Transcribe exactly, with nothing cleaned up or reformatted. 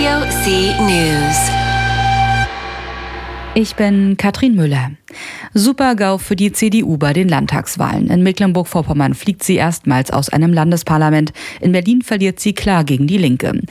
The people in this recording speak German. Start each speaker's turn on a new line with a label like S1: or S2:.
S1: Radio C News.
S2: Ich bin Katrin Müller. Super-GAU für die C D U bei den Landtagswahlen. In Mecklenburg-Vorpommern fliegt sie erstmals aus einem Landesparlament. In Berlin verliert sie klar gegen die Linke.